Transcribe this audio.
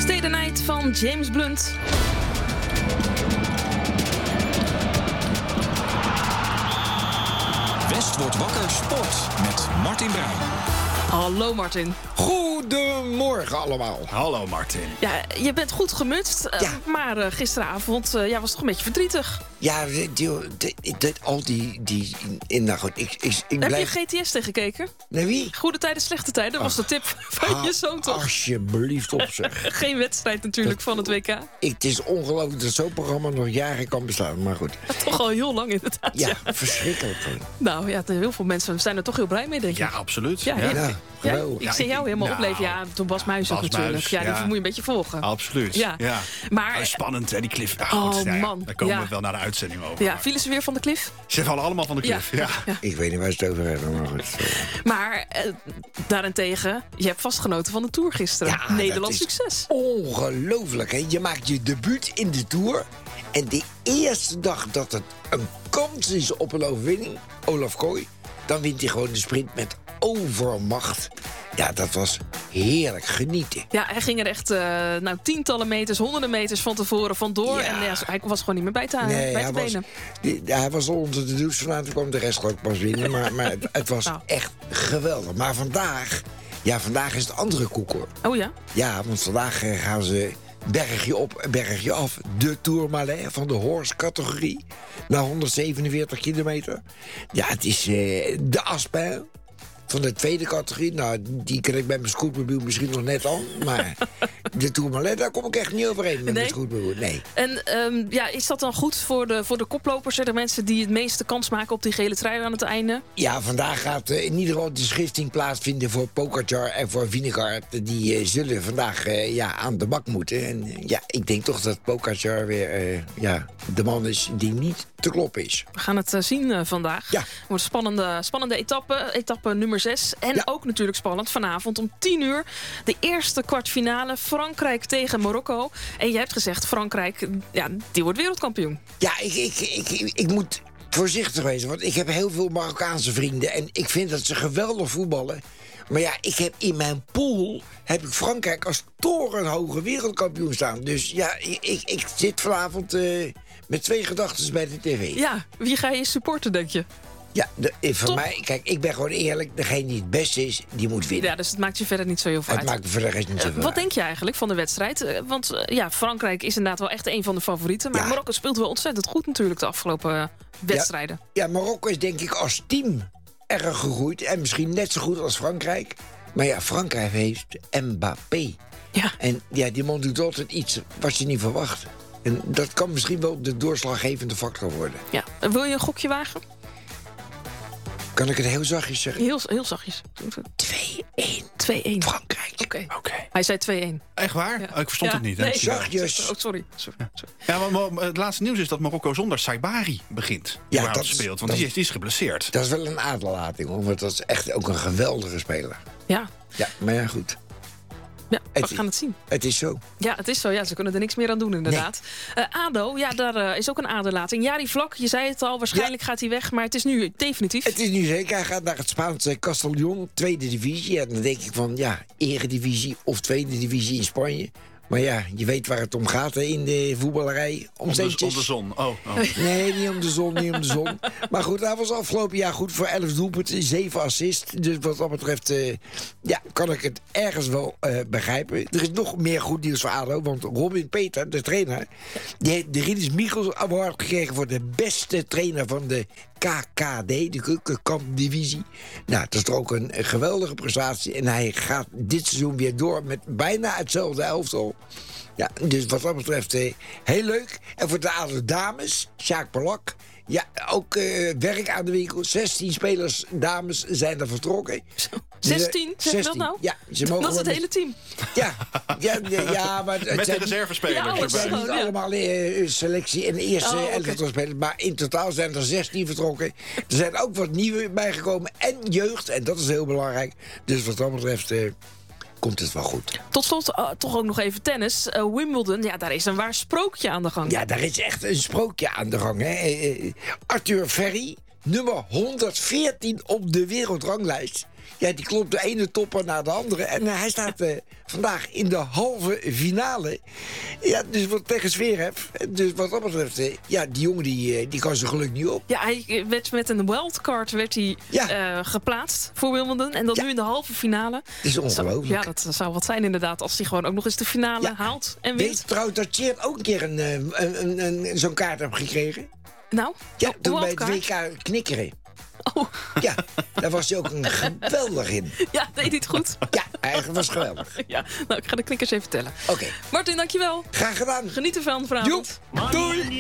Stay the Night van James Blunt. West wordt wakker sport met Martin Bruin. Hallo Martin. Goedemorgen allemaal. Hallo Martin. Ja, je bent goed gemutst, maar gisteravond was het toch een beetje verdrietig. Ja, al die nou goed, ik Heb blijf... je GTS tegen gekeken? Naar wie? Goede tijden, slechte tijden, dat was de tip van je zoon toch? Alsjeblieft op zeg. Geen wedstrijd natuurlijk van het WK. Het is ongelooflijk dat zo'n programma nog jaren kan bestaan, maar goed. Toch al heel lang inderdaad. Ja, verschrikkelijk. Nou ja, heel veel mensen zijn er toch heel blij mee, denk ik. Ja, absoluut. Ja, Ja, geweldig. ik zie jou helemaal opleven. Ja, toen Bas Muis ook Bas natuurlijk. Muis, Ja, die ja. moet je een beetje volgen. Absoluut. Ja. Maar, Spannend, hè, die cliff. Nou, Oh, goed, man. Daar komen Ja. we wel naar de uitzending over. ja, vielen ze weer van de klif? Ze vallen allemaal van de cliff. Ja. Ik weet niet waar ze het over hebben, maar goed. Maar daarentegen, je hebt vastgenoten van de Tour gisteren. Ja, Nederlands dat is succes. Ongelooflijk, hè? Je maakt je debuut in de Tour. En de eerste dag dat het een kans is op een overwinning, Olaf Kooi, dan wint hij gewoon de sprint met overmacht. Ja, dat was heerlijk genieten. Ja, hij ging er echt tientallen meters, honderden meters van tevoren vandoor. Ja. En hij was gewoon niet meer bij te benen. Hij was al onder de douche vandaan, toen kwam de rest ook pas binnen. Maar het was Nou. echt geweldig. Maar vandaag is het andere koek, hoor. Oh ja? Ja, want vandaag gaan ze bergje op, bergje af. De Tourmalet van de horse-categorie. Na 147 kilometer. Ja, het is de Aspin van de tweede categorie. Nou, die kan ik met mijn scootmobiel misschien nog net aan. Maar de Tourmalet, daar kom ik echt niet overheen met mijn scootmobiel. Nee. En is dat dan goed voor de koplopers? De mensen die het meeste kans maken op die gele trui aan het einde? Ja, vandaag gaat in ieder geval de schifting plaatsvinden voor Pogacar en voor Vingegaard. Die zullen vandaag aan de bak moeten. En ik denk toch dat Pogacar weer de man is die niet te kloppen is. We gaan het zien vandaag. Ja. Het wordt een spannende etappe nummer 6. En Ja. ook natuurlijk spannend vanavond om 10:00. De eerste kwartfinale, Frankrijk tegen Marokko. En je hebt gezegd, Frankrijk, die wordt wereldkampioen. Ja, ik moet voorzichtig wezen, want ik heb heel veel Marokkaanse vrienden. En ik vind dat ze geweldig voetballen. Maar ja, ik heb in mijn pool Frankrijk als torenhoge wereldkampioen staan. Dus ja, ik zit vanavond met twee gedachten bij de tv. Ja, wie ga je supporten, denk je? Ja, voor mij, kijk, ik ben gewoon eerlijk. Degene die het beste is, die moet winnen. Ja, dus het maakt je verder niet zo heel veel Het uit. maakt me voor de rest niet zoveel Wat uit. denk je eigenlijk van de wedstrijd? Want Frankrijk is inderdaad wel echt een van de favorieten. Maar Ja. Marokko speelt wel ontzettend goed natuurlijk de afgelopen wedstrijden. Ja, Marokko is denk ik als team erg gegroeid. En misschien net zo goed als Frankrijk. Maar ja, Frankrijk heeft Mbappé. Ja. En ja, die man doet altijd iets wat je niet verwacht. En dat kan misschien wel de doorslaggevende factor worden. Ja. Wil je een gokje wagen? Kan ik het heel zachtjes zeggen? Heel zachtjes. 2-1 2-1. Frankrijk. Oké. Hij zei 2-1. Echt waar? Ja. Oh, ik verstond het niet. Hè? Nee, Zachtjes. Oh, sorry. Ja, maar het laatste nieuws is dat Marokko zonder Saibari begint. Ja, Ja, dat speelt, is- want dat die is geblesseerd. Dat is wel een aderlating, hoor. Want dat is echt ook een geweldige speler. Ja, Ja, maar ja, goed. we gaan het zien. Het is zo. Ja, het is zo. Ja, ze kunnen er niks meer aan doen, inderdaad. ADO, daar is ook een aderlating. Jari Vlak, je zei het al, waarschijnlijk gaat hij weg. Maar het is nu definitief. Het is nu zeker. Hij gaat naar het Spaanse Castellón, tweede divisie. En dan denk ik van, eredivisie of tweede divisie in Spanje. Maar ja, je weet waar het om gaat hè, in de voetballerij. Om centjes. Om de zon. Oh. Nee, niet om de zon, niet om de zon. Maar goed, hij was afgelopen jaar goed voor 11 doelpunten, 7 assists. Dus wat dat betreft kan ik het ergens wel begrijpen. Er is nog meer goed nieuws voor ADO. Want Robin Peter, de trainer, die heeft de Rinus Michels Award gekregen voor de beste trainer van de KKD, de Keukenkampdivisie. Nou, dat is toch ook een geweldige prestatie. En hij gaat dit seizoen weer door met bijna hetzelfde elftal. Ja, dus wat dat betreft heel leuk. En voor de ADO dames, Sjaak Polak. Ja, ook werk aan de winkel. 16 spelers, dames, zijn er vertrokken. 16, zeg je dat nou? Ja, ze mogen Dat is het wel hele team. Ja, maar het Met de zijn reservespelers Ja, alles. het zijn erbij. niet Ja. allemaal selectie en de eerste Oh, oké. elftal spelers. Maar in totaal zijn er 16 vertrokken. Er zijn ook wat nieuwe bijgekomen. En jeugd, en dat is heel belangrijk. Dus wat dat betreft komt het wel goed. Tot slot toch ook nog even tennis. Wimbledon, daar is een waar sprookje aan de gang. Ja, daar is echt een sprookje aan de gang. Hè. Arthur Ferry, nummer 114 op de wereldranglijst. Ja, die klopt de ene topper naar de andere. En hij staat vandaag in de halve finale. Ja, dus wat tegen Zverev. Dus wat dat betreft, ja, die jongen die kan zijn geluk niet op. Ja, hij werd met een wildcard geplaatst voor Wimbledon. En dan nu in de halve finale. Het is ongelooflijk. Ja, dat zou wat zijn inderdaad. Als hij gewoon ook nog eens de finale haalt en wint. Weet je trouwens dat Tjeerd ook een keer zo'n kaart heeft gekregen? Nou? Ja, toen bij wildcard? het WK knikkeren. Oh. Ja, daar was hij ook een geweldig in. Ja, deed hij het goed? Ja, eigenlijk was geweldig. Ja, nou, ik ga de knikkers even tellen. Oké. Martin, dankjewel. Graag gedaan. Geniet ervan vanavond. Joep, doei.